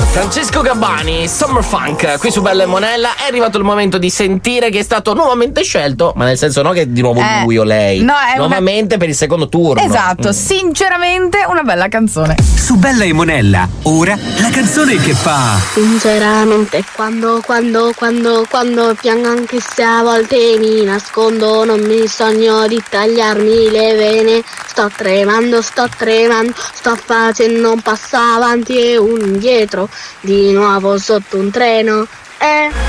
Francesco Gabbani, Summer Funk, qui su Bella e Monella. È arrivato il momento di sentire che è stato nuovamente scelto, ma nel senso no che è di nuovo lui o lei, no, è nuovamente per il secondo turno. Esatto, sinceramente una bella canzone. Su Bella e Monella, ora la canzone che fa. Sinceramente quando piango, anche se a volte mi nascondo, non mi sogno di tagliarmi le vene. Sto tremando, sto facendo un passo avanti e un indietro, di nuovo sotto un treno.